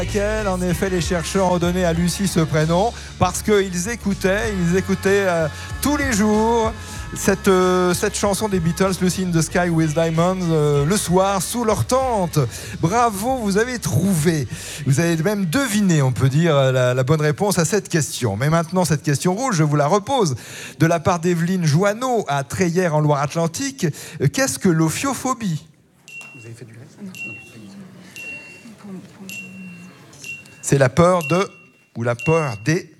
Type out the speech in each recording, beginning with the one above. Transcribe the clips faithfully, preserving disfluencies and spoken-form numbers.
Laquelle, en effet, les chercheurs ont donné à Lucie ce prénom parce qu'ils écoutaient, ils écoutaient euh, tous les jours cette, euh, cette chanson des Beatles, Lucy in the Sky with Diamonds, euh, le soir sous leur tente. Bravo, vous avez trouvé. Vous avez même deviné, on peut dire, la, la bonne réponse à cette question. Mais maintenant, cette question rouge, je vous la repose. De la part d'Evelyne Joanneau à Treillères en Loire-Atlantique, euh, qu'est-ce que l'ophiophobie ? Vous avez fait du C'est la peur de... ou la peur des...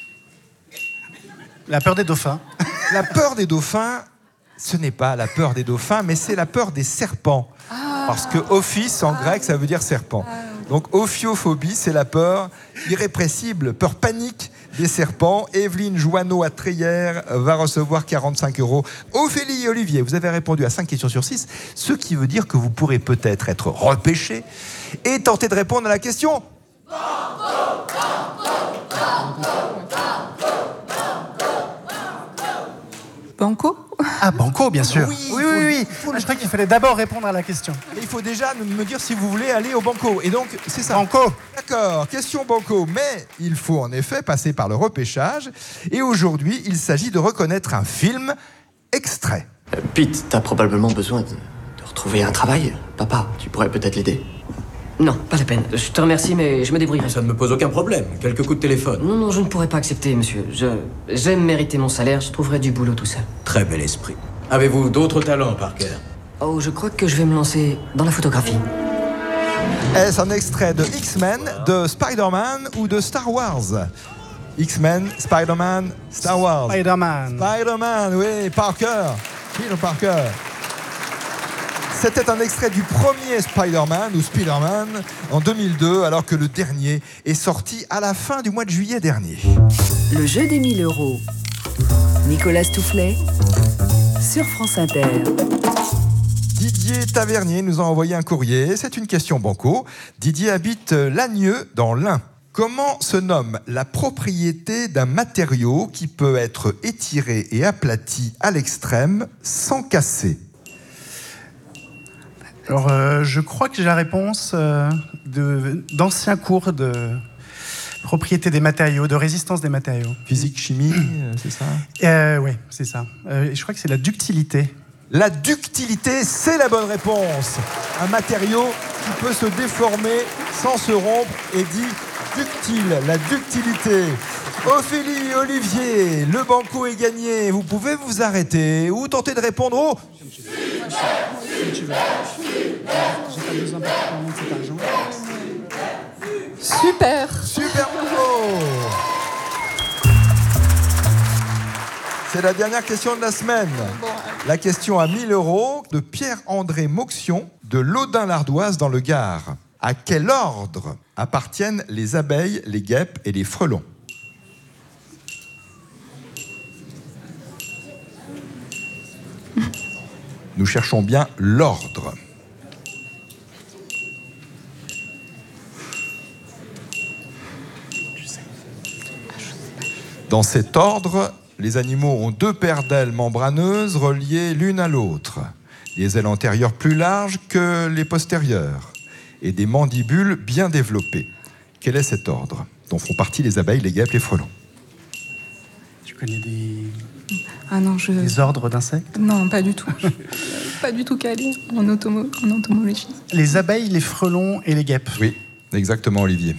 La peur des dauphins. La peur des dauphins, ce n'est pas la peur des dauphins, mais c'est la peur des serpents. Ah. Parce que ophis, en grec, ça veut dire serpent. Ah. Donc ophiophobie, c'est la peur irrépressible, peur panique des serpents. Evelyne Joanneau à Treillères va recevoir quarante-cinq euros. Ophélie et Olivier, vous avez répondu à cinq questions sur six, ce qui veut dire que vous pourrez peut-être être repêché et tenter de répondre à la question... Banco ? Ah, Banco, bien sûr. Oui, oui, oui. oui. Faut... Je crois qu'il fallait d'abord répondre à la question. Il faut déjà me dire si vous voulez aller au Banco. Et donc, c'est ça. Banco. D'accord, question Banco. Mais il faut en effet passer par le repêchage. Et aujourd'hui, il s'agit de reconnaître un film extrait. Euh, Pete, t'as probablement besoin de, de retrouver un travail. Papa, tu pourrais peut-être l'aider. Non, pas la peine. Je te remercie, mais je me débrouillerai. Ça ne me pose aucun problème. Quelques coups de téléphone. Non, non, je ne pourrais pas accepter, monsieur. Je... J'aime mériter mon salaire, je trouverai du boulot tout seul. Très bel esprit. Avez-vous d'autres talents, Parker ? Oh, je crois que je vais me lancer dans la photographie. Est-ce un extrait de X-Men, de Spider-Man ou de Star Wars ? X-Men, Spider-Man, Star Wars. Spider-Man. Spider-Man, oui, Parker. Peter Parker. C'était un extrait du premier Spider-Man, ou Spider-Man, en deux mille deux, alors que le dernier est sorti à la fin du mois de juillet dernier. Le jeu des mille euros. Nicolas Toufflet, sur France Inter. Didier Tavernier nous a envoyé un courrier. C'est une question banco. Didier habite Lagneux, dans l'Ain. Comment se nomme la propriété d'un matériau qui peut être étiré et aplati à l'extrême sans casser ? Alors, euh, je crois que j'ai la réponse euh, de, d'anciens cours de propriété des matériaux, de résistance des matériaux. Physique, chimie, c'est ça ? euh, Oui, c'est ça. Euh, je crois que c'est la ductilité. La ductilité, c'est la bonne réponse. Un matériau qui peut se déformer sans se rompre est dit ductile. La ductilité. Ophélie et Olivier, le banco est gagné. Vous pouvez vous arrêter ou tenter de répondre au... Super. Super banco. C'est la dernière question de la semaine. La question à mille euros de Pierre-André Moxion de Laudun-l'Ardoise dans le Gard. À quel ordre appartiennent les abeilles, les guêpes et les frelons ? Nous cherchons bien l'ordre. Dans cet ordre, les animaux ont deux paires d'ailes membraneuses reliées l'une à l'autre, des ailes antérieures plus larges que les postérieures et des mandibules bien développées. Quel est cet ordre dont font partie les abeilles, les guêpes, les frelons ? Tu connais des... Ah non, je... des ordres d'insectes ? Non, pas du tout. Pas du tout calé en, automo... en entomologie. Les abeilles, les frelons et les guêpes. Oui, exactement, Olivier.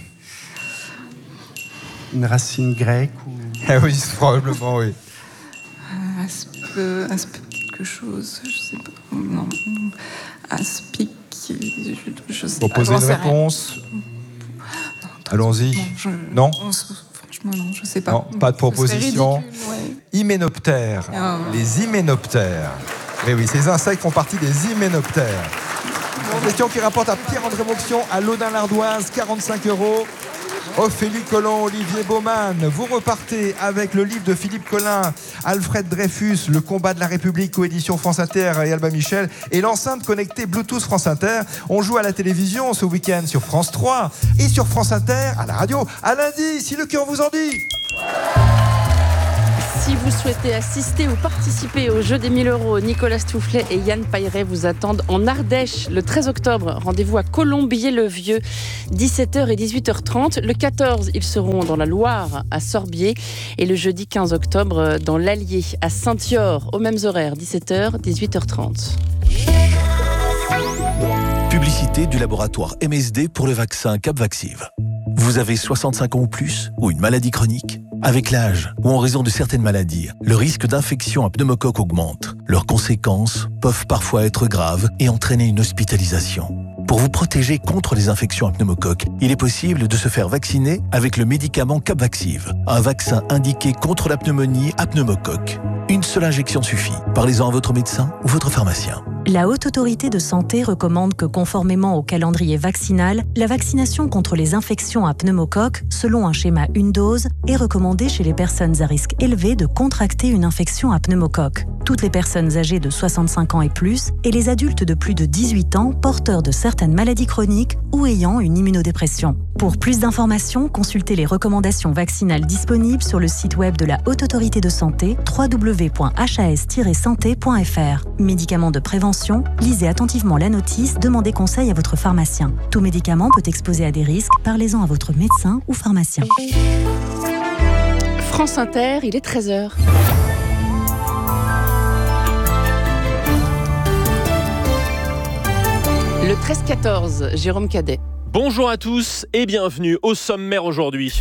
Une racine grecque ou... Ah oui, probablement, oui. Euh, aspe... aspe... quelque chose, je sais pas. Non. Aspic... Je, je sais Vous pas. posez une réponse ? Non, Allons-y. Non, je... Non ? Franchement, non, je sais pas. Non, pas de proposition. Ridicule, ouais. Hyménoptères. Oh. Les hyménoptères. Oui, oui, ces insectes font partie des hyménoptères. Bon, question qui rapporte à Pierre-André Moxion, à Laudun-l'Ardoise, quarante-cinq euros. Ophélie Collin, Olivier Baumann, vous repartez avec le livre de Philippe Collin, Alfred Dreyfus, Le combat de la République, coédition France Inter et Albin Michel, et l'enceinte connectée Bluetooth France Inter. On joue à la télévision ce week-end sur France trois et sur France Inter, à la radio, à lundi, si le cœur vous en dit. Si vous souhaitez assister ou participer au jeu des mille euros, Nicolas Toufflet et Yann Pailleret vous attendent en Ardèche le treize octobre. Rendez-vous à Colombier-le-Vieux, dix-sept heures et dix-huit heures trente. Le quatorze, ils seront dans la Loire, à Sorbier. Et le jeudi quinze octobre, dans l'Allier, à Saint-Yor, aux mêmes horaires, dix-sept heures, dix-huit heures trente. Publicité du laboratoire M S D pour le vaccin Capvaxive. Vous avez soixante-cinq ans ou plus, ou une maladie chronique ? Avec l'âge, ou en raison de certaines maladies, le risque d'infection à pneumocoque augmente. Leurs conséquences peuvent parfois être graves et entraîner une hospitalisation. Pour vous protéger contre les infections à pneumocoque, il est possible de se faire vacciner avec le médicament Capvaxive, un vaccin indiqué contre la pneumonie à pneumocoque. Une seule injection suffit. Parlez-en à votre médecin ou votre pharmacien. La Haute Autorité de Santé recommande que, conformément au calendrier vaccinal, la vaccination contre les infections à pneumocoque, selon un schéma une dose, est recommandée chez les personnes à risque élevé de contracter une infection à pneumocoque. Toutes les personnes âgées de soixante-cinq ans et plus et les adultes de plus de dix-huit ans porteurs de certaines maladies chroniques ou ayant une immunodépression. Pour plus d'informations, consultez les recommandations vaccinales disponibles sur le site web de la Haute Autorité de Santé w w w point h a s tiret santé point f r. Médicaments de prévention, lisez attentivement la notice, demandez conseil à votre pharmacien. Tout médicament peut exposer à des risques, parlez-en à votre médecin ou pharmacien. France Inter, il est treize heures. Le treize quatorze, Jérôme Cadet. Bonjour à tous et bienvenue au sommaire aujourd'hui.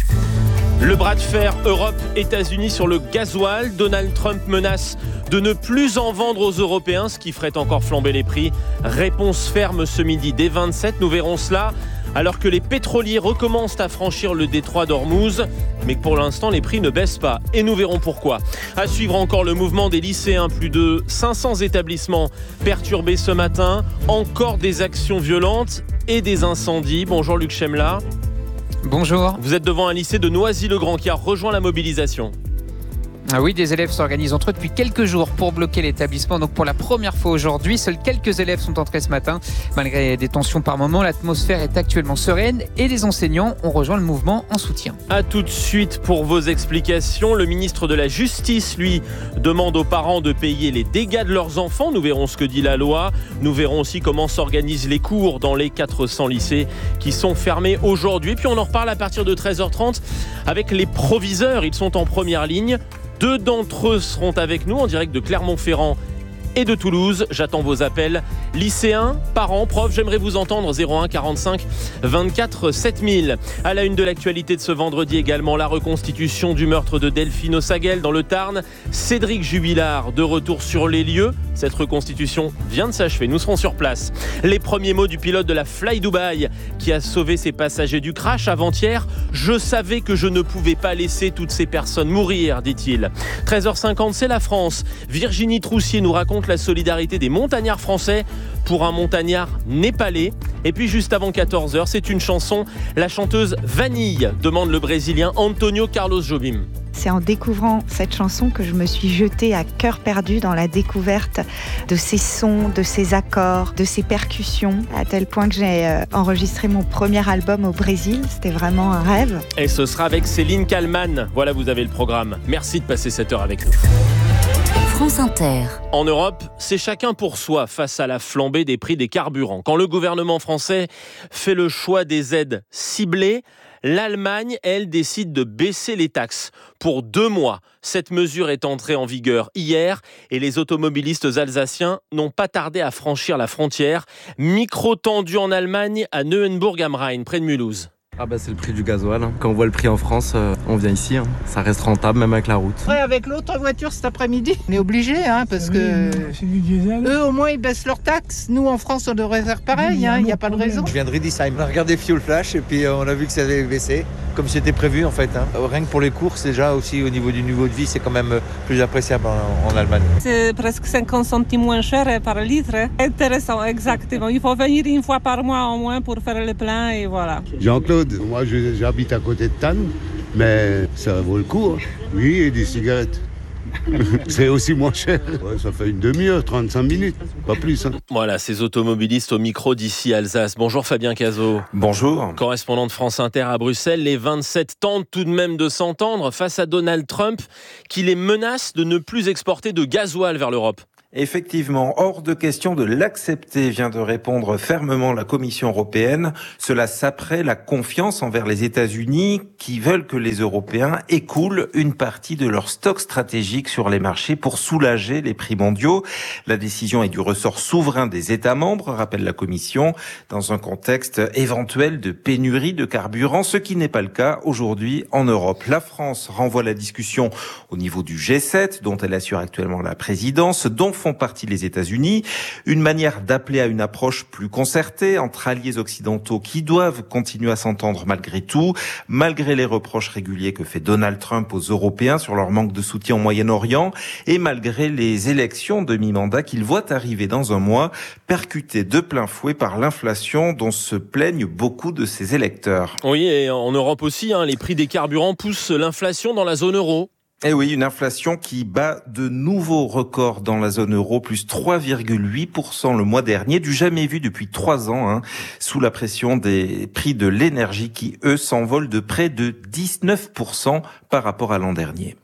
Le bras de fer Europe-États-Unis sur le gasoil. Donald Trump menace de ne plus en vendre aux Européens, ce qui ferait encore flamber les prix. Réponse ferme ce midi des vingt-sept, nous verrons cela. Alors que les pétroliers recommencent à franchir le détroit d'Ormuz, mais que pour l'instant les prix ne baissent pas. Et nous verrons pourquoi. À suivre encore le mouvement des lycéens. Plus de cinq cents établissements perturbés ce matin. Encore des actions violentes et des incendies. Bonjour Luc Chemla. Bonjour. Vous êtes devant un lycée de Noisy-le-Grand qui a rejoint la mobilisation. Ah oui, des élèves s'organisent entre eux depuis quelques jours pour bloquer l'établissement. Donc pour la première fois aujourd'hui, seuls quelques élèves sont entrés ce matin. Malgré des tensions par moments, l'atmosphère est actuellement sereine et les enseignants ont rejoint le mouvement en soutien. A tout de suite pour vos explications. Le ministre de la Justice, lui, demande aux parents de payer les dégâts de leurs enfants. Nous verrons ce que dit la loi. Nous verrons aussi comment s'organisent les cours dans les quatre cents lycées qui sont fermés aujourd'hui. Puis on en reparle à partir de treize heures trente avec les proviseurs. Ils sont en première ligne. Deux d'entre eux seront avec nous en direct de Clermont-Ferrand et de Toulouse. J'attends vos appels. Lycéens, parents, profs, j'aimerais vous entendre. zéro un quarante-cinq vingt-quatre sept mille. À la une de l'actualité de ce vendredi également, la reconstitution du meurtre de Delphine Ossaguel dans le Tarn. Cédric Jubilard de retour sur les lieux. Cette reconstitution vient de s'achever. Nous serons sur place. Les premiers mots du pilote de la Fly Dubai qui a sauvé ses passagers du crash avant-hier. Je savais que je ne pouvais pas laisser toutes ces personnes mourir, dit-il. treize heures cinquante, c'est la France. Virginie Troussier nous raconte la solidarité des montagnards français pour un montagnard népalais. Et puis juste avant quatorze heures, c'est une chanson. La chanteuse Vanille demande le Brésilien Antonio Carlos Jobim. C'est en découvrant cette chanson que je me suis jetée à cœur perdu dans la découverte de ses sons, de ses accords, de ses percussions, à tel point que j'ai enregistré mon premier album au Brésil. C'était vraiment un rêve. Et ce sera avec Céline Kallmann. Voilà, vous avez le programme. Merci de passer cette heure avec nous. France Inter. En Europe, c'est chacun pour soi face à la flambée des prix des carburants. Quand le gouvernement français fait le choix des aides ciblées, l'Allemagne, elle, décide de baisser les taxes pour deux mois. Cette mesure est entrée en vigueur hier et les automobilistes alsaciens n'ont pas tardé à franchir la frontière. Micro tendu en Allemagne à Neuenburg am Rhein, près de Mulhouse. Ah bah c'est le prix du gasoil. Quand on voit le prix en France, euh, on vient ici. Hein. Ça reste rentable même avec la route. Ouais, avec l'autre voiture cet après-midi, on est obligé, hein, parce oui, que c'est du diesel. Eux au moins ils baissent leurs taxes. Nous en France on devrait faire pareil. Il hein, n'y a pas de raison. Je viens de Riedisheim. On a regardé Fuel Flash et puis euh, on a vu que ça avait baissé, comme c'était prévu en fait. Hein. Rien que pour les courses déjà aussi au niveau du niveau de vie, c'est quand même plus appréciable en, en Allemagne. C'est presque cinquante centimes moins cher par litre. Intéressant, exactement. Il faut venir une fois par mois au moins pour faire le plein et voilà. Jean-Claude, moi je, j'habite à côté de Tannes, mais ça vaut le coup. Hein. Oui, et des cigarettes. C'est aussi moins cher. Ouais, ça fait une demi-heure, trente-cinq minutes, pas plus. Hein. Voilà, ces automobilistes au micro d'ici Alsace. Bonjour Fabien Cazot. Bonjour. Correspondant de France Inter à Bruxelles, les vingt-sept tentent tout de même de s'entendre face à Donald Trump qui les menace de ne plus exporter de gasoil vers l'Europe. Effectivement, hors de question de l'accepter, vient de répondre fermement la Commission européenne. Cela saperait la confiance envers les États-Unis qui veulent que les Européens écoulent une partie de leur stock stratégique sur les marchés pour soulager les prix mondiaux. La décision est du ressort souverain des États membres, rappelle la Commission, dans un contexte éventuel de pénurie de carburant, ce qui n'est pas le cas aujourd'hui en Europe. La France renvoie la discussion au niveau du G sept, dont elle assure actuellement la présidence, dont font partie les États-Unis, une manière d'appeler à une approche plus concertée entre alliés occidentaux qui doivent continuer à s'entendre malgré tout, malgré les reproches réguliers que fait Donald Trump aux Européens sur leur manque de soutien au Moyen-Orient et malgré les élections de mi-mandat qu'il voit arriver dans un mois, percutées de plein fouet par l'inflation dont se plaignent beaucoup de ses électeurs. Oui, et en Europe aussi, hein, les prix des carburants poussent l'inflation dans la zone euro. Eh oui, une inflation qui bat de nouveaux records dans la zone euro, plus trois virgule huit pour cent le mois dernier, du jamais vu depuis trois ans, hein, sous la pression des prix de l'énergie qui, eux, s'envolent de près de dix-neuf pour cent par rapport à l'an dernier.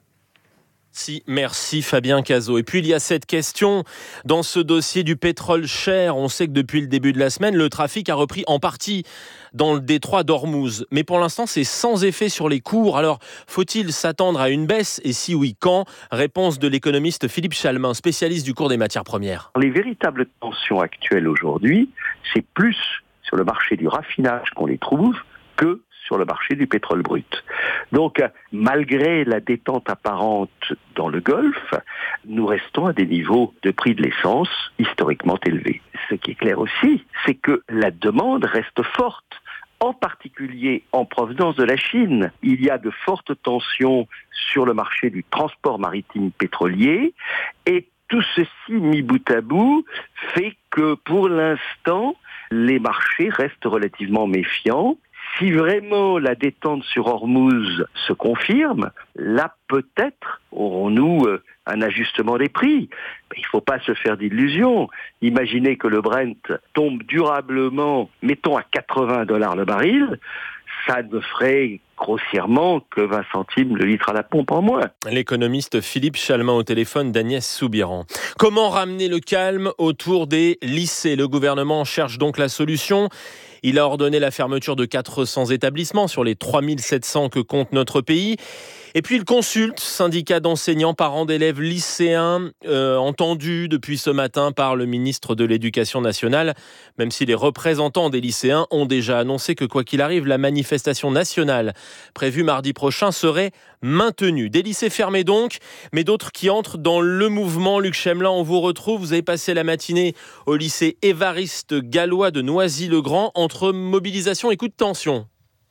Si, merci Fabien Cazot. Et puis il y a cette question dans ce dossier du pétrole cher. On sait que depuis le début de la semaine, le trafic a repris en partie dans le détroit d'Ormuz. Mais pour l'instant, c'est sans effet sur les cours. Alors, faut-il s'attendre à une baisse? Et si oui, quand? Réponse de l'économiste Philippe Chalmin, spécialiste du cours des matières premières. Les véritables tensions actuelles aujourd'hui, c'est plus sur le marché du raffinage qu'on les trouve que sur le marché du pétrole brut. Donc, malgré la détente apparente dans le Golfe, nous restons à des niveaux de prix de l'essence historiquement élevés. Ce qui est clair aussi, c'est que la demande reste forte, en particulier en provenance de la Chine. Il y a de fortes tensions sur le marché du transport maritime pétrolier et tout ceci mis bout à bout fait que pour l'instant, les marchés restent relativement méfiants. Si vraiment la détente sur Ormuz se confirme, là peut-être aurons-nous un ajustement des prix. Mais il ne faut pas se faire d'illusions. Imaginez que le Brent tombe durablement, mettons à quatre-vingts dollars le baril, ça ne ferait grossièrement que vingt centimes le litre à la pompe en moins. L'économiste Philippe Chalmin au téléphone d'Agnès Soubiran. Comment ramener le calme autour des lycées? Le gouvernement cherche donc la solution. Il a ordonné la fermeture de quatre cents établissements sur les trois mille sept cents que compte notre pays. Et puis il consulte syndicats d'enseignants, parents d'élèves, lycéens, euh, entendus depuis ce matin par le ministre de l'Éducation nationale, même si les représentants des lycéens ont déjà annoncé que quoi qu'il arrive, la manifestation nationale prévue mardi prochain serait maintenue. Des lycées fermés donc, mais d'autres qui entrent dans le mouvement. Luc Chemelin, on vous retrouve. Vous avez passé la matinée au lycée Évariste Gallois de Noisy-le-Grand entre mobilisation et coup de tension.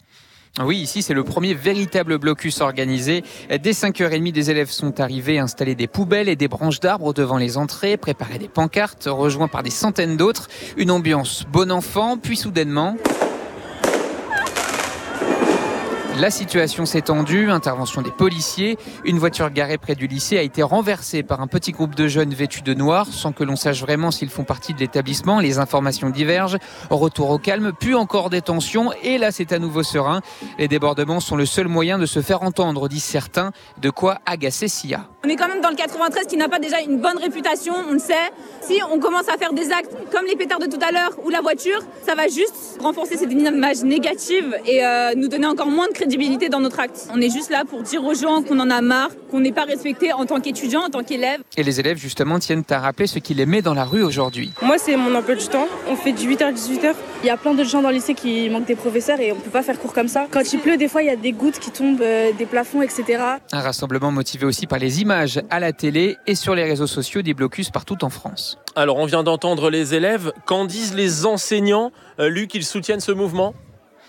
Oui, ici, c'est le premier véritable blocus organisé. Dès cinq heures trente, des élèves sont arrivés, installer des poubelles et des branches d'arbres devant les entrées, préparer des pancartes, rejoints par des centaines d'autres. Une ambiance bon enfant, puis soudainement... La situation s'est tendue, intervention des policiers. Une voiture garée près du lycée a été renversée par un petit groupe de jeunes vêtus de noir, sans que l'on sache vraiment s'ils font partie de l'établissement. Les informations divergent. Retour au calme, puis encore des tensions. Et là, c'est à nouveau serein. Les débordements sont le seul moyen de se faire entendre, disent certains. De quoi agacer Sia. On est quand même dans le quatre-vingt-treize qui n'a pas déjà une bonne réputation, on le sait. Si on commence à faire des actes comme les pétards de tout à l'heure ou la voiture, ça va juste renforcer cette image négative et euh, nous donner encore moins de crédibilité dans notre acte. On est juste là pour dire aux gens qu'on en a marre, qu'on n'est pas respecté en tant qu'étudiant, en tant qu'élève. Et les élèves justement tiennent à rappeler ce qui les met dans la rue aujourd'hui. Moi c'est mon emploi du temps, on fait du huit heures à dix-huit heures. Il y a plein de gens dans le lycée qui manquent des professeurs et on ne peut pas faire cours comme ça. Quand il pleut, des fois il y a des gouttes qui tombent euh, des plafonds, et cetera. Un rassemblement motivé aussi par les images à la télé et sur les réseaux sociaux, des blocus partout en France. Alors on vient d'entendre les élèves, qu'en disent les enseignants? euh, Luc, ils soutiennent ce mouvement?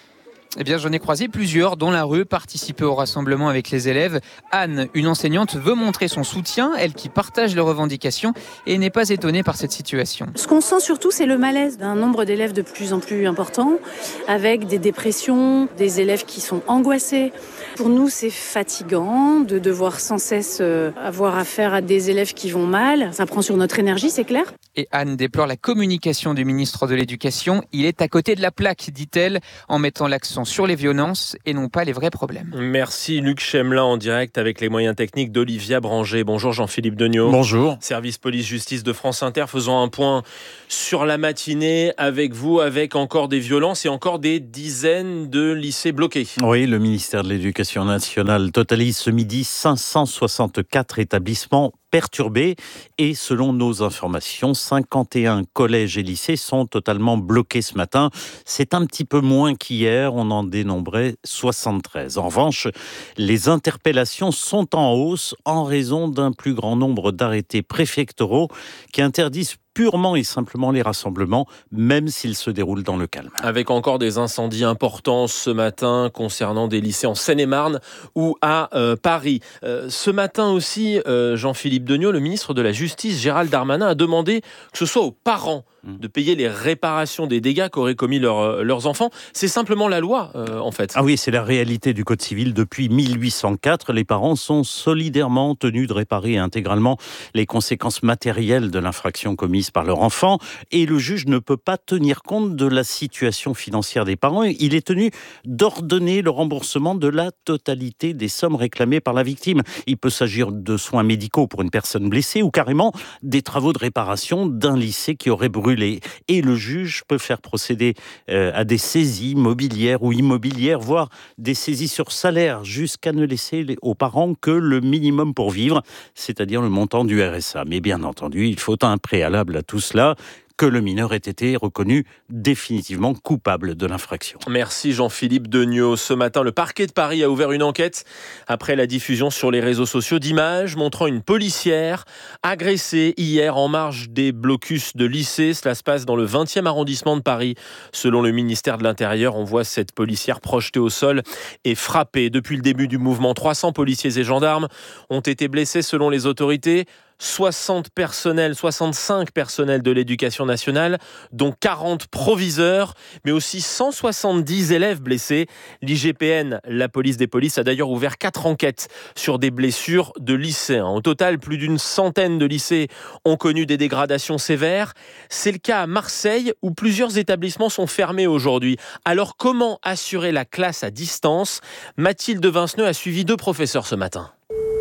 Eh bien, j'en ai croisé plusieurs dans la rue, participer au rassemblement avec les élèves. Anne, une enseignante, veut montrer son soutien, elle qui partage les revendications et n'est pas étonnée par cette situation. Ce qu'on sent surtout, c'est le malaise d'un nombre d'élèves de plus en plus important, avec des dépressions, des élèves qui sont angoissés. Pour nous, c'est fatigant de devoir sans cesse avoir affaire à des élèves qui vont mal. Ça prend sur notre énergie, c'est clair. Et Anne déplore la communication du ministre de l'Éducation. Il est à côté de la plaque, dit-elle, en mettant l'accent sur les violences et non pas les vrais problèmes. Merci Luc Chemelin en direct avec les moyens techniques d'Olivia Branger. Bonjour Jean-Philippe Degnaud. Bonjour. Service police-justice de France Inter, faisons un point sur la matinée avec vous, avec encore des violences et encore des dizaines de lycées bloqués. Oui, le ministère de l'Éducation nationale totalise ce midi cinq cent soixante-quatre établissements perturbés et selon nos informations, cinquante et un collèges et lycées sont totalement bloqués ce matin. C'est un petit peu moins qu'hier, on en dénombrait soixante-treize. En revanche, les interpellations sont en hausse en raison d'un plus grand nombre d'arrêtés préfectoraux qui interdisent purement et simplement les rassemblements, même s'ils se déroulent dans le calme. Avec encore des incendies importants ce matin concernant des lycées en Seine-et-Marne ou à euh, Paris. Euh, ce matin aussi, euh, Jean-Philippe Degnaud, le ministre de la Justice, Gérald Darmanin, a demandé que ce soit aux parents de payer les réparations des dégâts qu'auraient commis leur, leurs enfants. C'est simplement la loi, euh, en fait. Ah oui, c'est la réalité du Code civil. Depuis mille huit cent quatre, les parents sont solidairement tenus de réparer intégralement les conséquences matérielles de l'infraction commise par leur enfant. Et le juge ne peut pas tenir compte de la situation financière des parents. Il est tenu d'ordonner le remboursement de la totalité des sommes réclamées par la victime. Il peut s'agir de soins médicaux pour une personne blessée ou carrément des travaux de réparation d'un lycée qui aurait brûlé. Et le juge peut faire procéder euh, à des saisies mobilières ou immobilières, voire des saisies sur salaire, jusqu'à ne laisser les, aux parents que le minimum pour vivre, c'est-à-dire le montant du R S A. Mais bien entendu, il faut un préalable à tout cela, que le mineur ait été reconnu définitivement coupable de l'infraction. Merci Jean-Philippe Degnaud. Ce matin, le parquet de Paris a ouvert une enquête après la diffusion sur les réseaux sociaux d'images montrant une policière agressée hier en marge des blocus de lycée. Cela se passe dans le vingtième arrondissement de Paris. Selon le ministère de l'Intérieur, on voit cette policière projetée au sol et frappée. Depuis le début du mouvement, trois cents policiers et gendarmes ont été blessés selon les autorités. soixante personnels, soixante-cinq personnels de l'éducation nationale, dont quarante proviseurs, mais aussi cent soixante-dix élèves blessés. L'I G P N, la police des polices, a d'ailleurs ouvert quatre enquêtes sur des blessures de lycéens. Au total, plus d'une centaine de lycées ont connu des dégradations sévères. C'est le cas à Marseille, où plusieurs établissements sont fermés aujourd'hui. Alors, comment assurer la classe à distance ? Mathilde Vinceneux a suivi deux professeurs ce matin.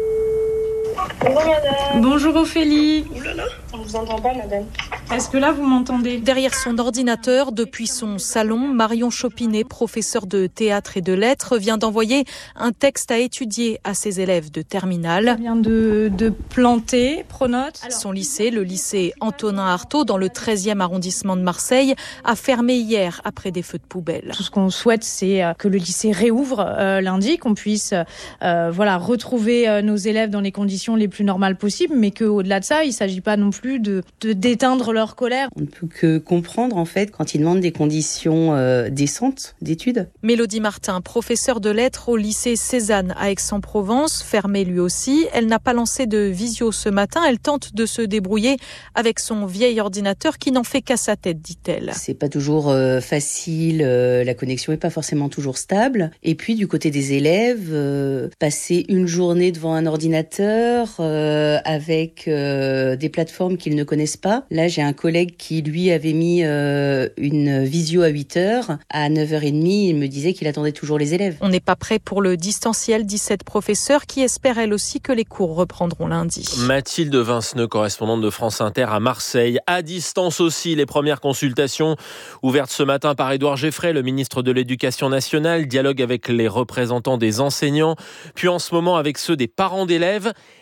Bonjour madame. Bonjour Ophélie. Ouh là là, on vous entend pas madame. Est-ce que là vous m'entendez ? Derrière son ordinateur, depuis son salon, Marion Chopinet, professeure de théâtre et de lettres, vient d'envoyer un texte à étudier à ses élèves de terminale. Elle vient de, de planter, pronote. Son lycée, le lycée Antonin Artaud, dans le treizième arrondissement de Marseille, a fermé hier après des feux de poubelle. Tout ce qu'on souhaite, c'est que le lycée réouvre euh, lundi, qu'on puisse euh, voilà, retrouver euh, nos élèves dans les conditions les plus normales possibles, mais qu'au-delà de ça, il ne s'agit pas non plus de, de d'éteindre leur colère. On ne peut que comprendre, en fait, quand ils demandent des conditions euh, décentes d'études. Mélodie Martin, professeure de lettres au lycée Cézanne à Aix-en-Provence, fermé lui aussi. Elle n'a pas lancé de visio ce matin. Elle tente de se débrouiller avec son vieil ordinateur qui n'en fait qu'à sa tête, dit-elle. C'est pas toujours euh, facile, euh, la connexion est pas forcément toujours stable. Et puis, du côté des élèves, euh, passer une journée devant un ordinateur, Euh, avec euh, des plateformes qu'ils ne connaissent pas. Là, j'ai un collègue qui, lui, avait mis euh, une visio à huit heures. À neuf heures trente, il me disait qu'il attendait toujours les élèves. On n'est pas prêt pour le distanciel, dit cette professeure qui espère elle aussi que les cours reprendront lundi. Mathilde Vinceneux, correspondante de France Inter à Marseille. À distance aussi, les premières consultations ouvertes ce matin par Édouard Geffray, le ministre de l'Éducation nationale, dialogue avec les représentants des enseignants, puis en ce moment avec ceux des parents d'élèves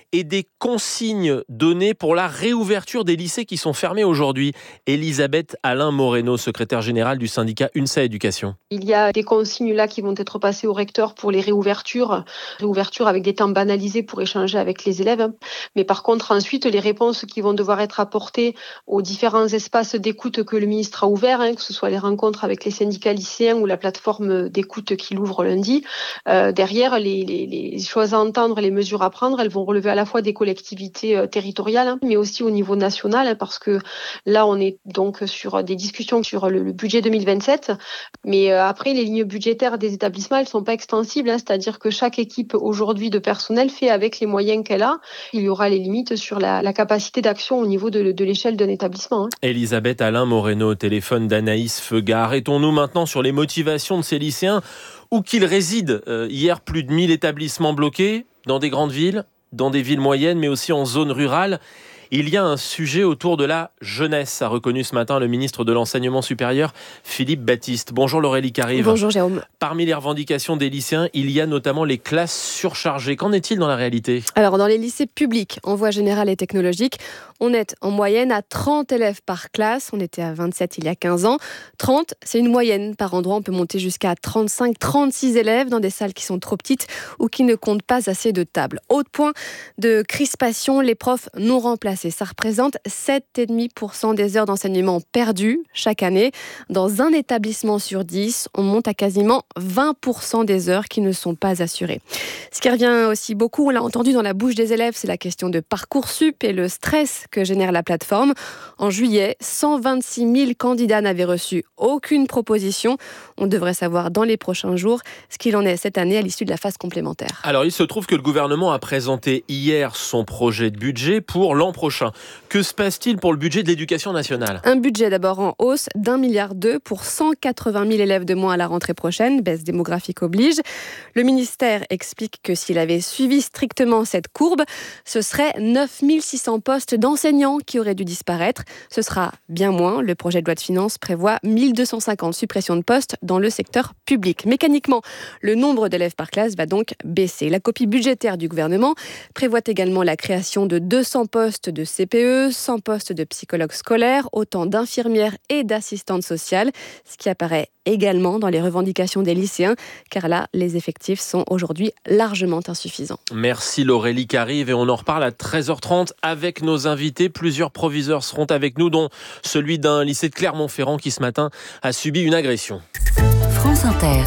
et des consignes données pour la réouverture des lycées qui sont fermés aujourd'hui. Elisabeth Alain-Moreno, secrétaire générale du syndicat UNSA Éducation. Il y a des consignes là qui vont être passées au recteur pour les réouvertures, réouverture avec des temps banalisés pour échanger avec les élèves. Mais par contre, ensuite, les réponses qui vont devoir être apportées aux différents espaces d'écoute que le ministre a ouverts, hein, que ce soit les rencontres avec les syndicats lycéens ou la plateforme d'écoute qu'il ouvre lundi, euh, derrière, les, les, les choses à entendre, les mesures à prendre, elles vont relever à la fois des collectivités euh, territoriales, hein, mais aussi au niveau national, hein, parce que là, on est donc sur des discussions sur le, le budget deux mille vingt-sept, mais euh, après, les lignes budgétaires des établissements, elles ne sont pas extensibles, hein, c'est-à-dire que chaque équipe aujourd'hui de personnel fait avec les moyens qu'elle a. Il y aura les limites sur la, la capacité d'action au niveau de, de l'échelle d'un établissement. Hein. Elisabeth Alain-Moreno au téléphone d'Anaïs Feugat. Arrêtons-nous maintenant sur les motivations de ces lycéens où qu'ils résident. Euh, hier, plus de mille établissements bloqués dans des grandes villes, dans des villes moyennes, mais aussi en zone rurale. Il y a un sujet autour de la jeunesse, a reconnu ce matin le ministre de l'Enseignement supérieur, Philippe Baptiste. Bonjour Laurélie Carive. Bonjour Jérôme. Parmi les revendications des lycéens, il y a notamment les classes surchargées. Qu'en est-il dans la réalité ? Alors dans les lycées publics, en voie générale et technologique, on est en moyenne à trente élèves par classe. On était à vingt-sept il y a quinze ans. trente, c'est une moyenne. Par endroit, on peut monter jusqu'à trente-cinq, trente-six élèves dans des salles qui sont trop petites ou qui ne comptent pas assez de tables. Autre point de crispation, les profs non remplacés. Ça représente sept virgule cinq pour cent des heures d'enseignement perdues chaque année. Dans un établissement sur dix, on monte à quasiment vingt pour cent des heures qui ne sont pas assurées. Ce qui revient aussi beaucoup, on l'a entendu dans la bouche des élèves, c'est la question de Parcoursup et le stress que génère la plateforme. En juillet, cent vingt-six mille candidats n'avaient reçu aucune proposition. On devrait savoir dans les prochains jours ce qu'il en est cette année à l'issue de la phase complémentaire. Alors, il se trouve que le gouvernement a présenté hier son projet de budget pour l'an prochain. Que se passe-t-il pour le budget de l'éducation nationale ? Un budget d'abord en hausse d'un milliard deux pour cent quatre-vingt mille élèves de moins à la rentrée prochaine, baisse démographique oblige. Le ministère explique que s'il avait suivi strictement cette courbe, ce serait neuf mille six cents postes d'enseignants qui auraient dû disparaître. Ce sera bien moins. Le projet de loi de finances prévoit mille deux cent cinquante suppressions de postes dans le secteur public. Mécaniquement, le nombre d'élèves par classe va donc baisser. La copie budgétaire du gouvernement prévoit également la création de deux cents postes de C P E, cent postes de psychologues scolaires, autant d'infirmières et d'assistantes sociales, ce qui apparaît également dans les revendications des lycéens, car là, les effectifs sont aujourd'hui largement insuffisants. Merci Laurélie Carive, et on en reparle à treize heures trente avec nos invités. Plusieurs proviseurs seront avec nous, dont celui d'un lycée de Clermont-Ferrand qui ce matin a subi une agression. France Inter,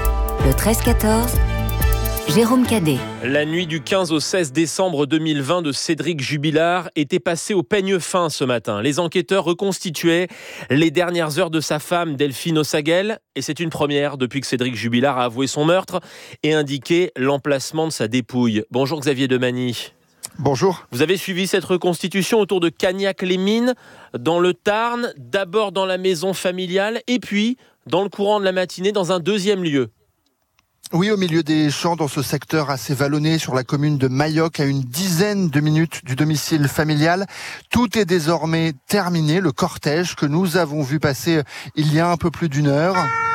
le treize quatorze, Jérôme Cadet. La nuit du quinze au seize décembre deux mille vingt de Cédric Jubilard était passée au peigne fin ce matin. Les enquêteurs reconstituaient les dernières heures de sa femme Delphine Ossagel, et c'est une première depuis que Cédric Jubilard a avoué son meurtre et indiqué l'emplacement de sa dépouille. Bonjour Xavier Demany. Bonjour. Vous avez suivi cette reconstitution autour de Cagnac-les-Mines, dans le Tarn, d'abord dans la maison familiale et puis dans le courant de la matinée dans un deuxième lieu. Oui, au milieu des champs, dans ce secteur assez vallonné sur la commune de Mayoc, à une dizaine de minutes du domicile familial. Tout est désormais terminé. Le cortège que nous avons vu passer il y a un peu plus d'une heure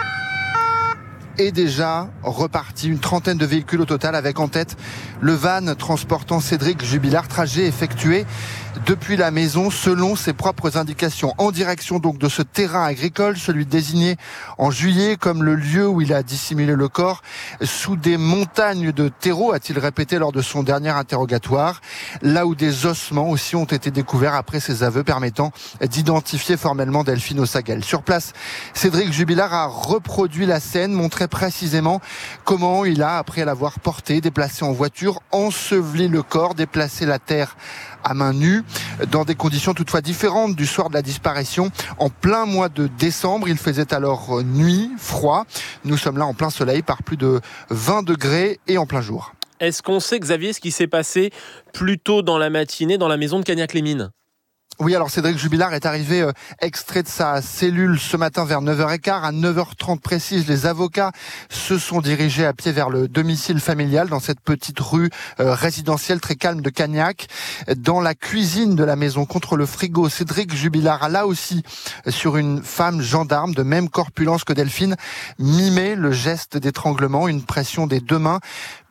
est déjà reparti. Une trentaine de véhicules au total, avec en tête le van transportant Cédric Jubilard. Trajet effectué depuis la maison selon ses propres indications, en direction donc de ce terrain agricole, celui désigné en juillet comme le lieu où il a dissimulé le corps sous des montagnes de terreau, a-t-il répété lors de son dernier interrogatoire, là où des ossements aussi ont été découverts après ses aveux permettant d'identifier formellement Delphine Ossagel. Sur place, Cédric Jubilard a reproduit la scène, montré précisément comment il a, après l'avoir porté, déplacé en voiture, enseveli le corps, déplacé la terre à main nue, dans des conditions toutefois différentes du soir de la disparition. En plein mois de décembre, il faisait alors nuit, froid. Nous sommes là en plein soleil, par plus de vingt degrés et en plein jour. Est-ce qu'on sait, Xavier, ce qui s'est passé plus tôt dans la matinée dans la maison de Cagnac-les-Mines ? Oui, alors Cédric Jubilard est arrivé euh, extrait de sa cellule ce matin vers neuf heures quinze. À neuf heures trente précise, les avocats se sont dirigés à pied vers le domicile familial dans cette petite rue euh, résidentielle très calme de Cagnac. Dans la cuisine de la maison, contre le frigo, Cédric Jubilard a là aussi, sur une femme gendarme de même corpulence que Delphine, mimé le geste d'étranglement, une pression des deux mains,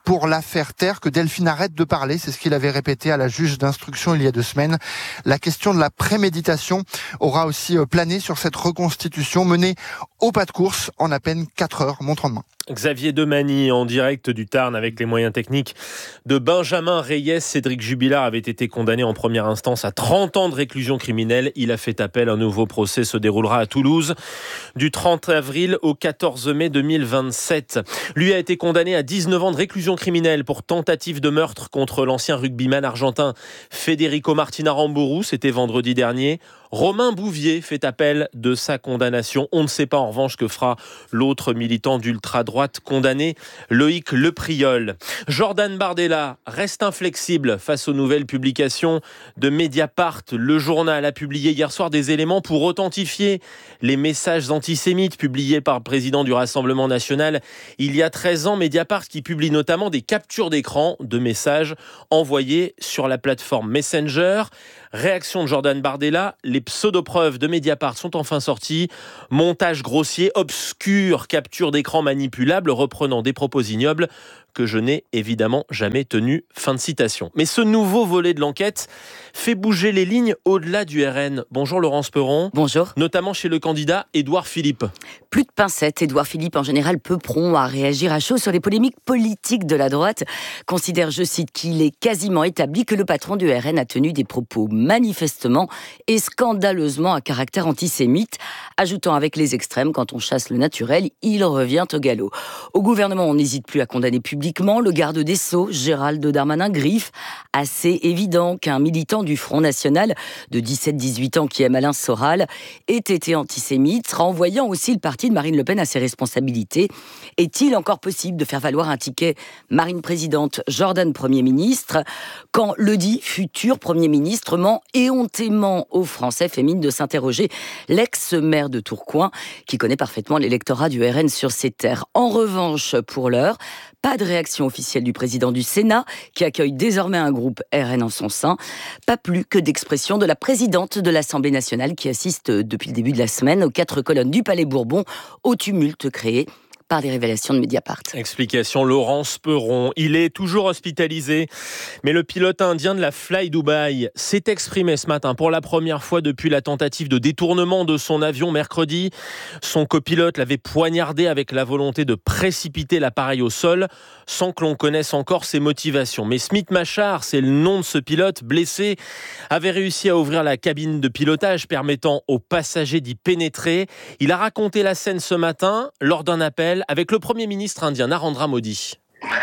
pour la faire taire, que Delphine arrête de parler. C'est ce qu'il avait répété à la juge d'instruction il y a deux semaines. La question de la préméditation aura aussi plané sur cette reconstitution menée au pas de course en à peine quatre heures, montre en main. Xavier Demagny en direct du Tarn avec les moyens techniques de Benjamin Reyes. Cédric Jubilard avait été condamné en première instance à trente ans de réclusion criminelle. Il a fait appel. Un nouveau procès se déroulera à Toulouse du trente avril au quatorze mai deux mille vingt-sept. Lui a été condamné à dix-neuf ans de réclusion criminelle pour tentative de meurtre contre l'ancien rugbyman argentin Federico Martin Aramburu. C'était vendredi dernier. Romain Bouvier fait appel de sa condamnation. On ne sait pas en revanche que fera l'autre militant d'ultra-droite condamné, Loïc Lepriol. Jordan Bardella reste inflexible face aux nouvelles publications de Mediapart. Le journal a publié hier soir des éléments pour authentifier les messages antisémites publiés par le président du Rassemblement national il y a treize ans. Mediapart qui publie notamment des captures d'écran de messages envoyés sur la plateforme Messenger. Réaction de Jordan Bardella, les pseudo-preuves de Mediapart sont enfin sorties. Montage grossier, obscur, capture d'écran manipulable, reprenant des propos ignobles que je n'ai évidemment jamais tenu. Fin de citation. Mais ce nouveau volet de l'enquête fait bouger les lignes au-delà du R N. Bonjour Laurence Perron. Bonjour. Notamment chez le candidat Édouard Philippe. Plus de pincettes. Édouard Philippe, en général, peu prompt à réagir à chaud sur les polémiques politiques de la droite. Considère, je cite, qu'il est quasiment établi que le patron du R N a tenu des propos manifestement et scandaleusement à caractère antisémite, ajoutant avec les extrêmes, quand on chasse le naturel, il revient au galop. Au gouvernement, on n'hésite plus à condamner publiquement le garde des Sceaux, Gérald Darmanin, griffe assez évident qu'un militant du Front National de dix-sept à dix-huit ans qui aime Alain Soral ait été antisémite, renvoyant aussi le parti de Marine Le Pen à ses responsabilités. Est-il encore possible de faire valoir un ticket Marine présidente, Jordan Premier ministre, quand le dit futur Premier ministre ment éhontément aux Français? Fait mine de s'interroger l'ex-maire de Tourcoing, qui connaît parfaitement l'électorat du R N sur ses terres. En revanche, pour l'heure, pas de réaction officielle du président du Sénat, qui accueille désormais un groupe R N en son sein. Pas plus que d'expression de la présidente de l'Assemblée nationale, qui assiste depuis le début de la semaine aux quatre colonnes du Palais Bourbon, au tumulte créé par des révélations de Mediapart. Explication Laurence Perron. Il est toujours hospitalisé, mais le pilote indien de la Fly Dubai s'est exprimé ce matin pour la première fois depuis la tentative de détournement de son avion mercredi. Son copilote l'avait poignardé avec la volonté de précipiter l'appareil au sol, sans que l'on connaisse encore ses motivations. Mais Smith Machar, c'est le nom de ce pilote blessé, avait réussi à ouvrir la cabine de pilotage permettant aux passagers d'y pénétrer. Il a raconté la scène ce matin lors d'un appel avec le Premier ministre indien Narendra Modi.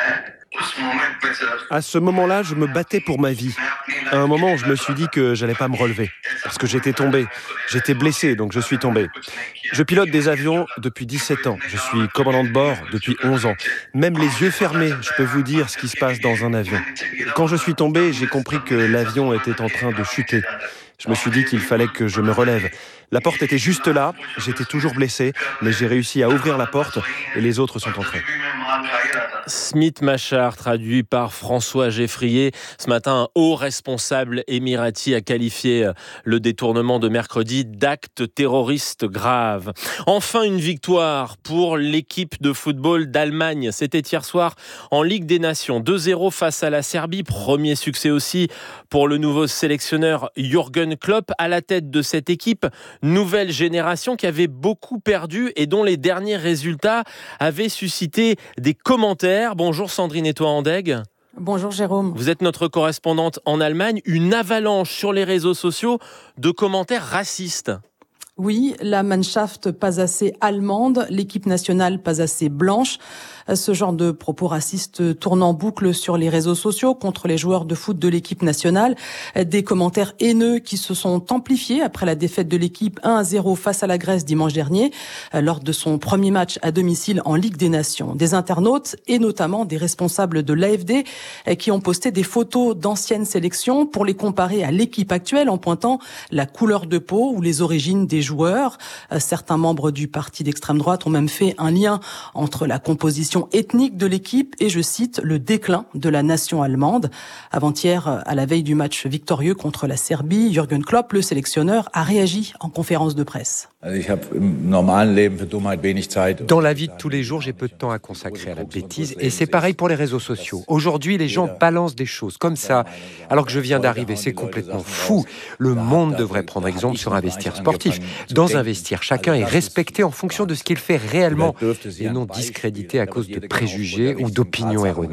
À ce moment-là, je me battais pour ma vie. À un moment, je me suis dit que j'allais pas me relever, parce que j'étais tombé. J'étais blessé, donc je suis tombé. Je pilote des avions depuis dix-sept ans. Je suis commandant de bord depuis onze ans. Même les yeux fermés, je peux vous dire ce qui se passe dans un avion. Quand je suis tombé, j'ai compris que l'avion était en train de chuter. Je me suis dit qu'il fallait que je me relève. La porte était juste là, j'étais toujours blessé, mais j'ai réussi à ouvrir la porte et les autres sont entrés. Smith Machar, traduit par François Geffrier. Ce matin, un haut responsable émirati a qualifié le détournement de mercredi d'acte terroriste grave. Enfin, une victoire pour l'équipe de football d'Allemagne. C'était hier soir en Ligue des Nations. deux zéro face à la Serbie. Premier succès aussi pour le nouveau sélectionneur Jürgen Klopp à la tête de cette équipe. Nouvelle génération qui avait beaucoup perdu et dont les derniers résultats avaient suscité des commentaires. Bonjour Sandrine Etoile-Andeg. Bonjour Jérôme. Vous êtes notre correspondante en Allemagne. Une avalanche sur les réseaux sociaux de commentaires racistes. Oui, la Mannschaft pas assez allemande, l'équipe nationale pas assez blanche. Ce genre de propos racistes tournent en boucle sur les réseaux sociaux contre les joueurs de foot de l'équipe nationale. Des commentaires haineux qui se sont amplifiés après la défaite de l'équipe un à zéro face à la Grèce dimanche dernier, lors de son premier match à domicile en Ligue des Nations. Des internautes et notamment des responsables de l'A F D qui ont posté des photos d'anciennes sélections pour les comparer à l'équipe actuelle en pointant la couleur de peau ou les origines des joueurs. Certains membres du parti d'extrême droite ont même fait un lien entre la composition ethnique de l'équipe et, je cite, le déclin de la nation allemande. Avant-hier, à la veille du match victorieux contre la Serbie, Jürgen Klopp, le sélectionneur, a réagi en conférence de presse. Dans la vie de tous les jours, j'ai peu de temps à consacrer à la bêtise et c'est pareil pour les réseaux sociaux. Aujourd'hui, les gens balancent des choses comme ça alors que je viens d'arriver. C'est complètement fou. Le monde devrait prendre exemple sur un vestiaire sportif. Dans un vestiaire, chacun est respecté en fonction de ce qu'il fait réellement et non discrédité à cause de préjugés ou d'opinions erronées.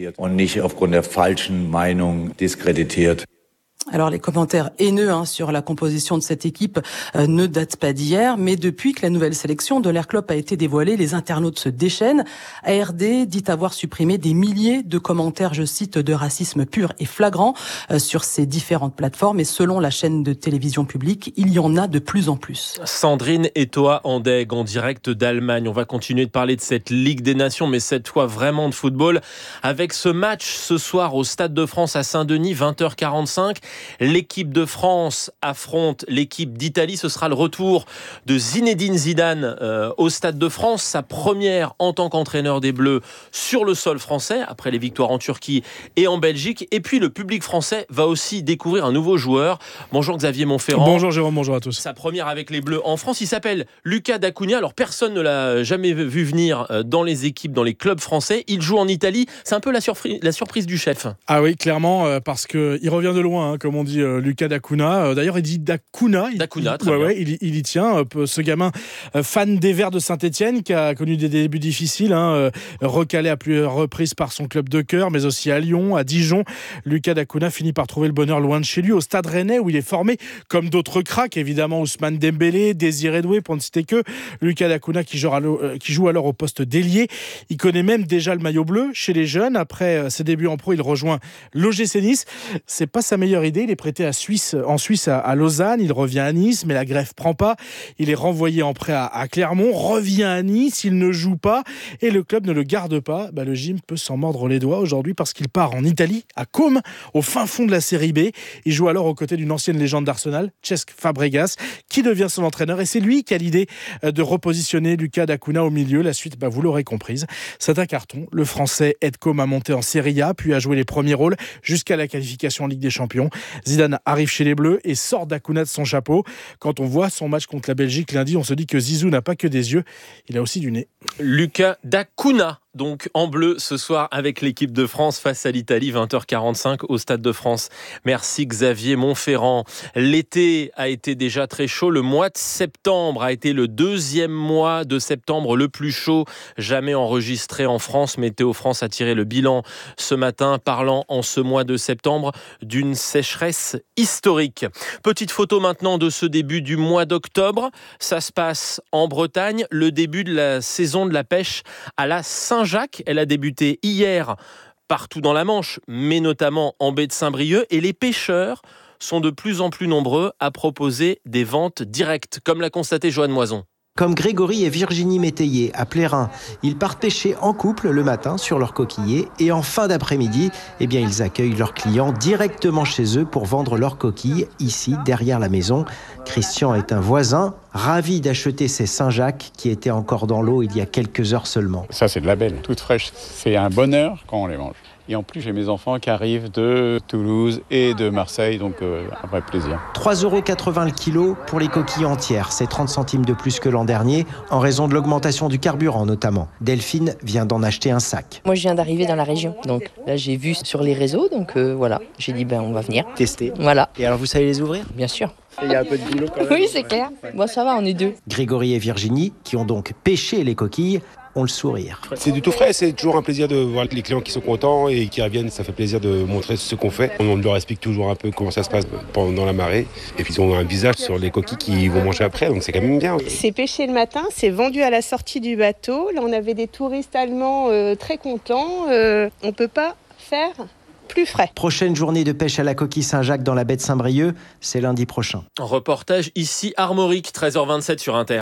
Alors les commentaires haineux hein, sur la composition de cette équipe euh, ne datent pas d'hier, mais depuis que la nouvelle sélection de l'Air Club a été dévoilée, les internautes se déchaînent. A R D dit avoir supprimé des milliers de commentaires, je cite, de racisme pur et flagrant euh, sur ces différentes plateformes. Et selon la chaîne de télévision publique, il y en a de plus en plus. Sandrine Etoa-Andegg en direct d'Allemagne. On va continuer de parler de cette Ligue des Nations, mais cette fois vraiment de football, avec ce match ce soir au Stade de France à Saint-Denis, vingt heures quarante-cinq. L'équipe de France affronte l'équipe d'Italie. Ce sera le retour de Zinedine Zidane euh, au Stade de France. Sa première en tant qu'entraîneur des Bleus sur le sol français, après les victoires en Turquie et en Belgique. Et puis le public français va aussi découvrir un nouveau joueur. Bonjour Xavier Montferrand. Bonjour Jérôme, bonjour à tous. Sa première avec les Bleus en France. Il s'appelle Lucas D'Acunha. Alors personne ne l'a jamais vu venir dans les équipes, dans les clubs français. Il joue en Italie. C'est un peu la, surprise, la surprise du chef. Ah oui, clairement, euh, parce qu'il revient de loin, hein, comme on dit euh, Lucas D'Acunha. Euh, d'ailleurs, il dit D'Acunha. D'Acunha, très ouais, bien. Ouais, il, il y tient. Euh, ce gamin euh, fan des Verts de Saint-Etienne, qui a connu des débuts difficiles, hein, euh, recalé à plusieurs reprises par son club de cœur, mais aussi à Lyon, à Dijon. Lucas D'Acunha finit par trouver le bonheur loin de chez lui, au Stade Rennais, où il est formé comme d'autres cracks, évidemment Ousmane Dembélé, Désiré Doué, pour ne citer que. Lucas D'Acunha qui joue, euh, qui joue alors au poste d'ailier. Il connaît même déjà le maillot bleu chez les jeunes. Après euh, ses débuts en pro, il rejoint l'O G C Nice. C'est pas sa meilleure idée. Il est prêté à Suisse, en Suisse à, à Lausanne. Il revient à Nice, mais la grève prend pas. Il est renvoyé en prêt à, à Clermont, revient à Nice. Il ne joue pas et le club ne le garde pas. Bah, le gym peut s'en mordre les doigts aujourd'hui parce qu'il part en Italie, à Côme, au fin fond de la série B. Il joue alors aux côtés d'une ancienne légende d'Arsenal, Cesc Fabregas, qui devient son entraîneur. Et c'est lui qui a l'idée de repositionner Lucas D'Acunha au milieu. La suite, bah, vous l'aurez comprise, c'est un carton. Le Français aide Côme à monter en Serie A, puis à jouer les premiers rôles jusqu'à la qualification en Ligue des Champions. Zidane arrive chez les Bleus et sort D'Acunha de son chapeau. Quand on voit son match contre la Belgique lundi, on se dit que Zizou n'a pas que des yeux, il a aussi du nez. Lucas D'Acunha, donc en bleu ce soir avec l'équipe de France face à l'Italie, vingt heures quarante-cinq au Stade de France. Merci Xavier Montferrand. L'été a été déjà très chaud. Le mois de septembre a été le deuxième mois de septembre le plus chaud jamais enregistré en France. Météo France a tiré le bilan ce matin, parlant en ce mois de septembre d'une sécheresse historique. Petite photo maintenant de ce début du mois d'octobre. Ça se passe en Bretagne, le début de la saison de la pêche à la Saint-Jacques. Elle a débuté hier partout dans la Manche, mais notamment en baie de Saint-Brieuc. Et les pêcheurs sont de plus en plus nombreux à proposer des ventes directes, comme l'a constaté Joanne Moison. Comme Grégory et Virginie Métayer à Plérin, ils partent pêcher en couple le matin sur leurs coquillers et en fin d'après-midi, eh bien, ils accueillent leurs clients directement chez eux pour vendre leurs coquilles ici, derrière la maison. Christian est un voisin, ravi d'acheter ces Saint-Jacques qui étaient encore dans l'eau il y a quelques heures seulement. Ça, c'est de la belle, toute fraîche. C'est un bonheur quand on les mange. Et en plus, j'ai mes enfants qui arrivent de Toulouse et de Marseille, donc euh, un vrai plaisir. trois euros quatre-vingts le kilo pour les coquilles entières. C'est trente centimes de plus que l'an dernier, en raison de l'augmentation du carburant notamment. Delphine vient d'en acheter un sac. Moi, je viens d'arriver dans la région, donc là, j'ai vu sur les réseaux, donc euh, voilà. J'ai dit, ben, on va venir. Tester. Voilà. Et alors, vous savez les ouvrir ? Bien sûr. Il y a un peu de boulot quand même. Oui, c'est clair. Bon, ça va, on est deux. Grégory et Virginie, qui ont donc pêché les coquilles, ont le sourire. C'est du tout frais, c'est toujours un plaisir de voir les clients qui sont contents et qui reviennent. Ça fait plaisir de montrer ce qu'on fait. On leur explique toujours un peu comment ça se passe pendant la marée. Et puis ils ont un visage sur les coquilles qu'ils vont manger après, donc c'est quand même bien. C'est pêché le matin, c'est vendu à la sortie du bateau. Là, on avait des touristes allemands euh, très contents. Euh, on ne peut pas faire plus frais. Prochaine journée de pêche à la coquille Saint-Jacques dans la baie de Saint-Brieuc, c'est lundi prochain. Reportage ici Armorique, treize heures vingt-sept sur Inter.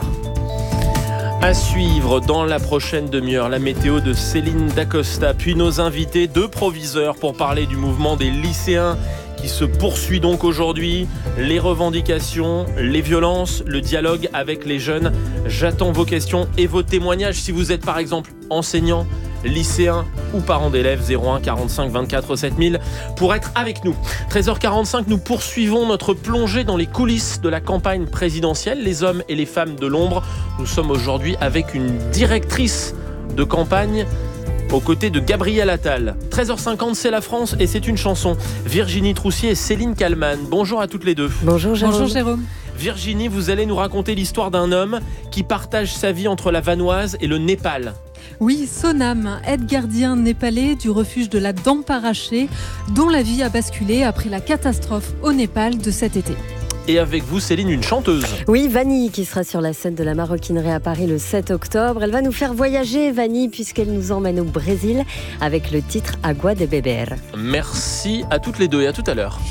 À suivre dans la prochaine demi-heure, la météo de Céline Dacosta, puis nos invités, deux proviseurs pour parler du mouvement des lycéens qui se poursuit donc aujourd'hui, les revendications, les violences, le dialogue avec les jeunes. J'attends vos questions et vos témoignages. Si vous êtes par exemple enseignant, lycéens ou parents d'élèves, zéro un quarante-cinq vingt-quatre sept mille pour être avec nous. treize heures quarante-cinq, nous poursuivons notre plongée dans les coulisses de la campagne présidentielle, les hommes et les femmes de l'ombre. Nous sommes aujourd'hui avec une directrice de campagne aux côtés de Gabriel Attal. treize heures cinquante, c'est la France et c'est une chanson. Virginie Troussier et Céline Kallmann. Bonjour à toutes les deux. Bonjour Jérôme. Bonjour Jérôme. Virginie, vous allez nous raconter l'histoire d'un homme qui partage sa vie entre la Vanoise et le Népal. Oui, Sonam, aide-gardien népalais du refuge de la Dent Parachée, dont la vie a basculé après la catastrophe au Népal de cet été. Et avec vous, Céline, une chanteuse. Oui, Vanille, qui sera sur la scène de la maroquinerie à Paris le sept octobre. Elle va nous faire voyager, Vanille, puisqu'elle nous emmène au Brésil avec le titre Agua de Beber. Merci à toutes les deux et à tout à l'heure.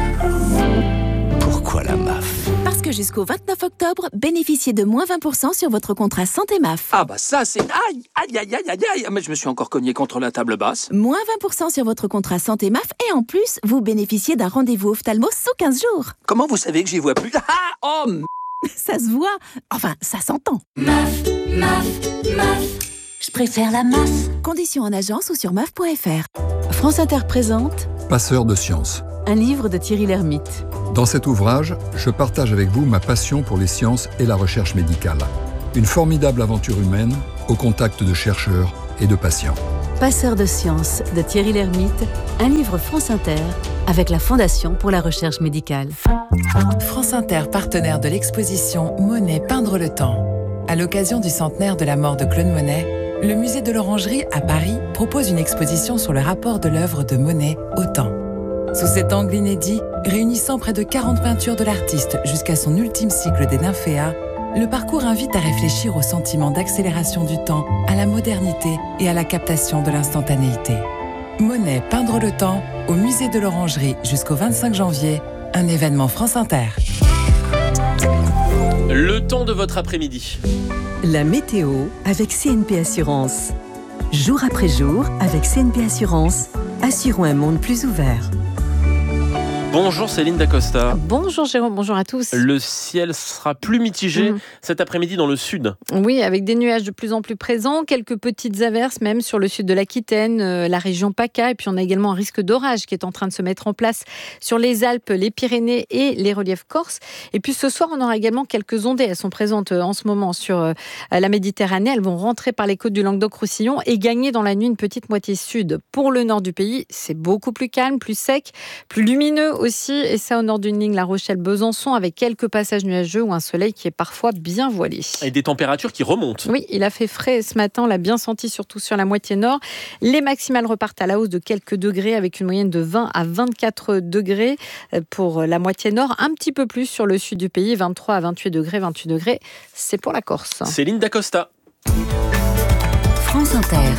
Pourquoi la M A F ? Parce que jusqu'au vingt-neuf octobre, bénéficiez de moins vingt pour cent sur votre contrat Santé M A F. Ah bah ça c'est... Aïe, aïe, aïe, aïe, aïe, aïe. Mais je me suis encore cogné contre la table basse. Moins vingt pour cent sur votre contrat Santé M A F et en plus, vous bénéficiez d'un rendez-vous ophtalmo sous quinze jours. Comment vous savez que j'y vois plus ? Ah, oh m... Ça se voit. Enfin, ça s'entend. M A F, M A F, M A F. Je préfère la M A F. Conditions en agence ou sur M A F point F R. France Inter présente Passeur de sciences. Un livre de Thierry Lhermitte. Dans cet ouvrage, je partage avec vous ma passion pour les sciences et la recherche médicale. Une formidable aventure humaine au contact de chercheurs et de patients. Passeur de sciences de Thierry Lhermitte, un livre France Inter avec la Fondation pour la recherche médicale. France Inter, partenaire de l'exposition Monet peindre le temps. À l'occasion du centenaire de la mort de Claude Monet, le musée de l'Orangerie à Paris propose une exposition sur le rapport de l'œuvre de Monet au temps. Sous cet angle inédit, réunissant près de quarante peintures de l'artiste jusqu'à son ultime cycle des Nymphéas, le parcours invite à réfléchir au sentiment d'accélération du temps, à la modernité et à la captation de l'instantanéité. Monet peindre le temps au musée de l'Orangerie jusqu'au vingt-cinq janvier, un événement France Inter. Le temps de votre après-midi. La météo avec C N P Assurance. Jour après jour, avec C N P Assurance, assurons un monde plus ouvert. Bonjour Céline Dacosta. Bonjour Jérôme, bonjour à tous. Le ciel sera plus mitigé mmh. cet après-midi dans le sud. Oui, avec des nuages de plus en plus présents, quelques petites averses même sur le sud de l'Aquitaine, euh, la région PACA, et puis on a également un risque d'orage qui est en train de se mettre en place sur les Alpes, les Pyrénées et les reliefs corses. Et puis ce soir, on aura également quelques ondées. Elles sont présentes en ce moment sur euh, la Méditerranée. Elles vont rentrer par les côtes du Languedoc-Roussillon et gagner dans la nuit une petite moitié sud. Pour le nord du pays, c'est beaucoup plus calme, plus sec, plus lumineux aussi, et ça au nord d'une ligne La Rochelle-Besançon avec quelques passages nuageux ou un soleil qui est parfois bien voilé. Et des températures qui remontent. Oui, il a fait frais ce matin, on l'a bien senti surtout sur la moitié nord. Les maximales repartent à la hausse de quelques degrés avec une moyenne de vingt à vingt-quatre degrés pour la moitié nord, un petit peu plus sur le sud du pays, vingt-trois à vingt-huit degrés, vingt-huit degrés, c'est pour la Corse. Céline Dacosta. France Inter.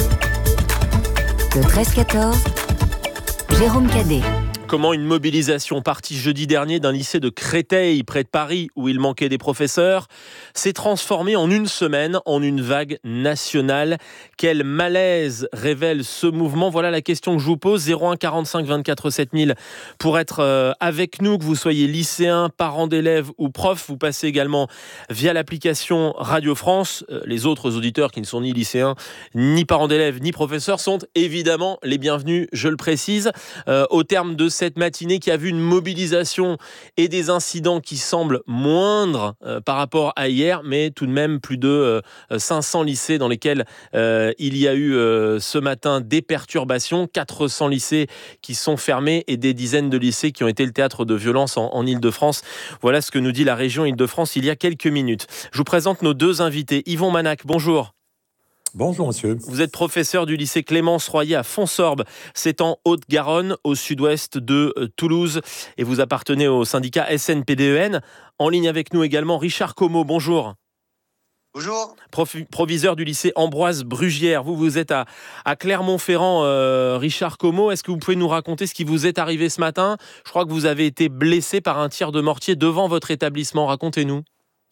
Le treize quatorze, Jérôme Cadet. Comment une mobilisation partie jeudi dernier d'un lycée de Créteil, près de Paris, où il manquait des professeurs, s'est transformée en une semaine en une vague nationale. Quel malaise révèle ce mouvement ? Voilà la question que je vous pose. zéro un quarante-cinq vingt-quatre sept mille pour être euh, avec nous, que vous soyez lycéen, parents d'élèves ou prof. Vous passez également via l'application Radio France. Euh, les autres auditeurs qui ne sont ni lycéens, ni parents d'élèves, ni professeurs sont évidemment les bienvenus, je le précise. Euh, au terme de cette matinée qui a vu une mobilisation et des incidents qui semblent moindres euh, par rapport à hier, mais tout de même plus de euh, cinq cents lycées dans lesquels euh, il y a eu euh, ce matin des perturbations, quatre cents lycées qui sont fermés et des dizaines de lycées qui ont été le théâtre de violences en, en Ile-de-France. Voilà ce que nous dit la région Ile-de-France il y a quelques minutes. Je vous présente nos deux invités. Yvon Manac, bonjour. Bonjour monsieur. Vous êtes professeur du lycée Clémence Royer à Fonsorbe, c'est en Haute-Garonne, au sud-ouest de Toulouse, et vous appartenez au syndicat S N P D E N. En ligne avec nous également Richard Como, bonjour. Bonjour. Prof, proviseur du lycée Ambroise Brugière. Vous, vous êtes à, à Clermont-Ferrand, euh, Richard Como. Est-ce que vous pouvez nous raconter ce qui vous est arrivé ce matin ? Je crois que vous avez été blessé par un tir de mortier devant votre établissement. Racontez-nous.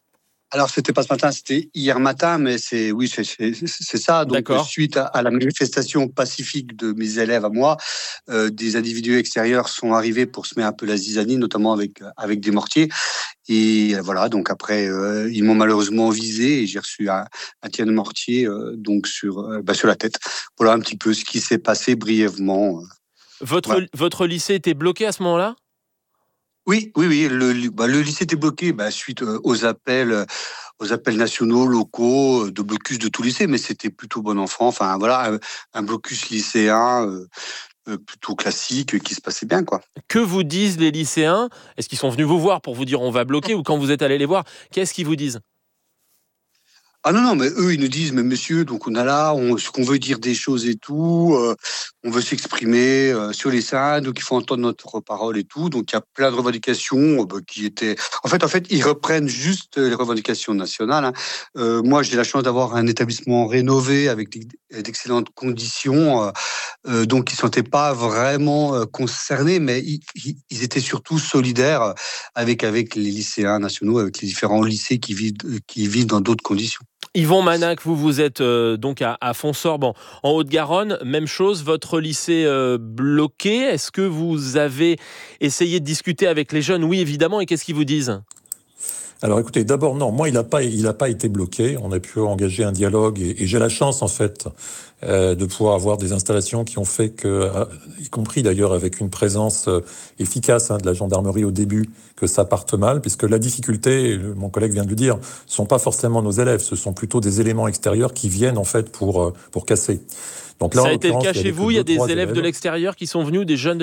Alors, c'était pas ce matin, c'était hier matin, mais c'est oui, c'est, c'est, c'est ça. Donc, D'accord. suite à, à la manifestation pacifique de mes élèves à moi, euh, des individus extérieurs sont arrivés pour semer un peu la zizanie, notamment avec avec des mortiers. Et voilà, donc après, euh, ils m'ont malheureusement visé et j'ai reçu un, un tir de mortier euh, donc sur euh, bah, sur la tête. Voilà un petit peu ce qui s'est passé brièvement. Votre Voilà. votre lycée était bloqué à ce moment-là ? Oui, oui, oui. Le, bah, le lycée était bloqué bah, suite aux appels, aux appels nationaux, locaux, de blocus de tout lycée, mais c'était plutôt bon enfant. Enfin, voilà, un, un blocus lycéen euh, plutôt classique qui se passait bien, quoi. Que vous disent les lycéens ? Est-ce qu'ils sont venus vous voir pour vous dire on va bloquer, ou quand vous êtes allé les voir, qu'est-ce qu'ils vous disent ? Ah non, non, mais eux, ils nous disent, mais monsieur, donc on a là, on, ce qu'on veut dire des choses et tout, euh, on veut s'exprimer euh, sur les scènes, donc il faut entendre notre parole et tout. Donc il y a plein de revendications euh, bah, qui étaient... En fait, en fait, ils reprennent juste les revendications nationales. Hein. Euh, moi, j'ai la chance d'avoir un établissement rénové avec d'excellentes conditions, euh, euh, donc ils ne se sentaient pas vraiment euh, concernés, mais ils, ils étaient surtout solidaires avec, avec les lycéens nationaux, avec les différents lycées qui vivent, qui vivent dans d'autres conditions. Yvon Manac, vous, vous êtes euh, donc à, à Fonsorbe, en, en Haute-Garonne. Même chose, votre lycée euh, bloqué. Est-ce que vous avez essayé de discuter avec les jeunes ? Oui, évidemment. Et qu'est-ce qu'ils vous disent ? Alors écoutez, d'abord non, moi il n'a pas, il a pas été bloqué. On a pu engager un dialogue et, et j'ai la chance en fait euh, de pouvoir avoir des installations qui ont fait que, euh, y compris d'ailleurs avec une présence euh, efficace hein, de la gendarmerie au début, que ça parte mal, puisque la difficulté, mon collègue vient de le dire, sont pas forcément nos élèves, ce sont plutôt des éléments extérieurs qui viennent en fait pour euh, pour casser. Donc là, ça en a été le cas il y chez vous ? Il y a des élèves, élèves de l'extérieur qui sont venus, des jeunes de